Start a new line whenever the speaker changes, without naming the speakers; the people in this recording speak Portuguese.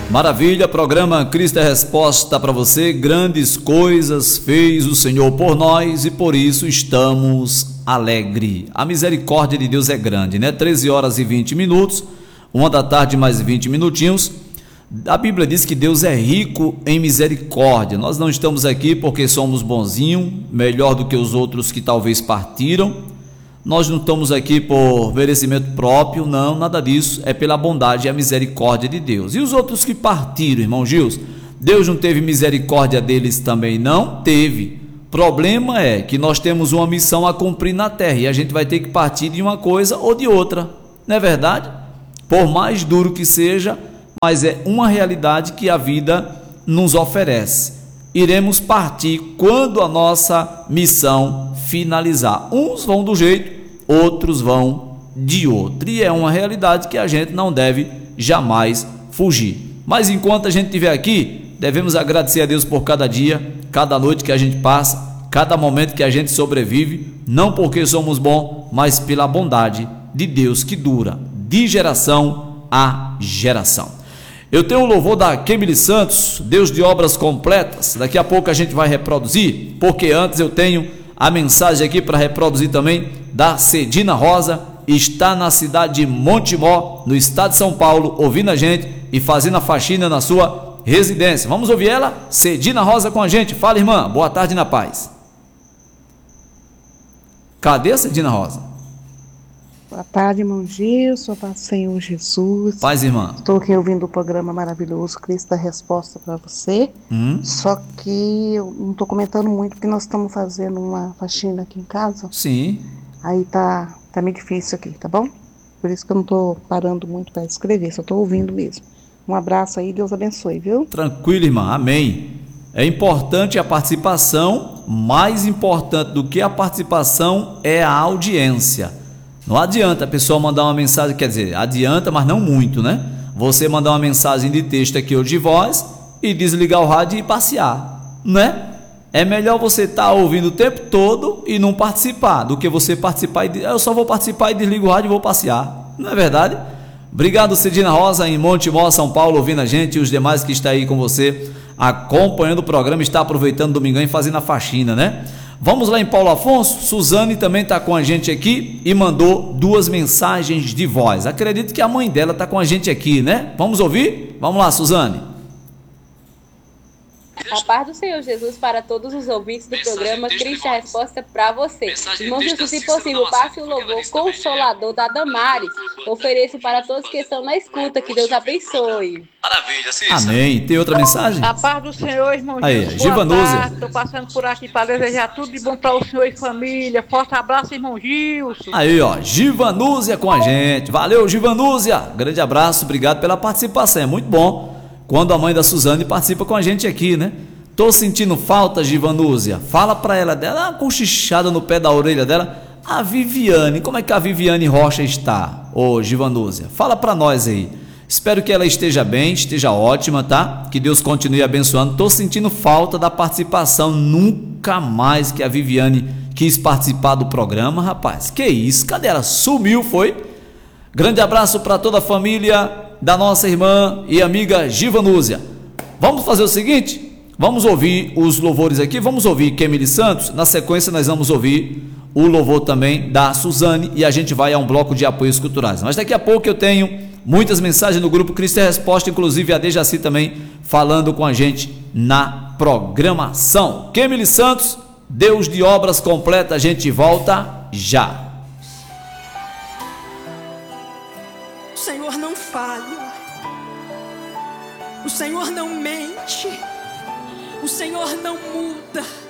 Maravilha, programa Cristo é Resposta para você. Grandes coisas fez o Senhor por nós e por isso estamos alegres. A misericórdia de Deus é grande, né? 13 horas e 20 minutos, 1 da tarde mais 20 minutinhos. A Bíblia diz que Deus é rico em misericórdia. Nós não estamos aqui porque somos bonzinhos, melhor do que os outros que talvez partiram. Nós não estamos aqui por merecimento próprio, não, nada disso, é pela bondade e a misericórdia de Deus. E os outros que partiram, irmão Gils, Deus não teve misericórdia deles também? Não teve. Problema é que nós temos uma missão a cumprir na terra e a gente vai ter que partir de uma coisa ou de outra, não é verdade? Por mais duro que seja, mas é uma realidade que a vida nos oferece. Iremos partir quando a nossa missão finalizar. Uns vão do jeito, outros vão de outro. E é uma realidade que a gente não deve jamais fugir. Mas enquanto a gente estiver aqui, devemos agradecer a Deus por cada dia, cada noite que a gente passa, cada momento que a gente sobrevive, não porque somos bons, mas pela bondade de Deus que dura de geração a geração. Eu tenho o louvor da Kemily Santos, Deus de obras completas. Daqui a pouco a gente vai reproduzir, porque antes eu tenho a mensagem aqui para reproduzir também da Cedina Rosa, está na cidade de Montemor, no estado de São Paulo, ouvindo a gente e fazendo a faxina na sua residência. Vamos ouvir ela? Cedina Rosa com a gente. Fala, irmã, boa tarde na paz. Cadê a Cedina Rosa?
Boa tarde, irmão Gilson, paz do Senhor Jesus.
Paz, irmã.
Estou aqui ouvindo o programa maravilhoso, Cristo dá resposta para você. Só que eu não estou comentando muito, porque nós estamos fazendo uma faxina aqui em casa.
Sim.
Aí tá meio difícil aqui, tá bom? Por isso que eu não estou parando muito para escrever, só estou ouvindo mesmo. Um abraço aí, Deus abençoe, viu?
Tranquilo, irmã, amém. É importante a participação, mais importante do que a participação é a audiência. Não adianta a pessoa mandar uma mensagem, quer dizer, adianta, mas não muito, né? Você mandar uma mensagem de texto aqui ou de voz e desligar o rádio e ir passear, né? É melhor você estar ouvindo o tempo todo e não participar, do que você participar e eu só vou participar e desligo o rádio e vou passear, não é verdade? Obrigado, Cedina Rosa, em Montemor, São Paulo, ouvindo a gente, e os demais que estão aí com você, acompanhando o programa, está aproveitando o domingão e fazendo a faxina, né? Vamos lá em Paulo Afonso. Suzane também está com a gente aqui e mandou 2 mensagens de voz. Acredito que a mãe dela está com a gente aqui, né? Vamos ouvir? Vamos lá, Suzane.
A paz do Senhor Jesus para todos os ouvintes do programa Cristo é a Resposta para você. Irmão Jesus, se possível, passe o louvor consolador da Damares. Ofereço para todos que estão na escuta. Que Deus abençoe.
Maravilha, sim. Amém. Tem outra mensagem?
A paz do Senhor, irmão
aí,
Jesus.
Givanúzia.
Estou passando por aqui para desejar tudo de bom para o senhor e família. Forte abraço, irmão Gilson.
Aí, ó, Givanúzia com a gente. Valeu, Givanúzia. Grande abraço, obrigado pela participação. É muito bom quando a mãe da Suzane participa com a gente aqui, né? Tô sentindo falta, Givanúzia. Fala pra ela, dela uma cochichada no pé da orelha dela. A Viviane, como é que a Viviane Rocha está? Ô, Givanúzia, fala pra nós aí. Espero que ela esteja bem, esteja ótima, tá? Que Deus continue abençoando. Tô sentindo falta da participação. Nunca mais que a Viviane quis participar do programa, rapaz. Que isso? Cadê ela? Sumiu, foi? Grande abraço para toda a família da nossa irmã e amiga Givanúzia. Vamos fazer o seguinte? Vamos ouvir os louvores aqui, vamos ouvir Kemily Santos, na sequência nós vamos ouvir o louvor também da Suzane e a gente vai a um bloco de apoios culturais. Mas daqui a pouco eu tenho muitas mensagens no grupo Cristo é Resposta, inclusive a Dejaci também falando com a gente na programação. Kemily Santos, Deus de obras completas, a gente volta já.
O Senhor não falha, o Senhor não mente, o Senhor não muda.